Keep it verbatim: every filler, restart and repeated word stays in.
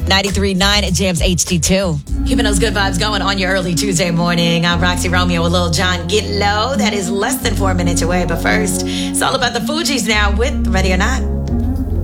ninety-three point nine Jams H D two. Keeping those good vibes going on your early Tuesday morning. I'm Roxy Romeo with Lil Jon. Get Low. That is less than four minutes away. But first, it's all about the Fugees now with Ready or Not.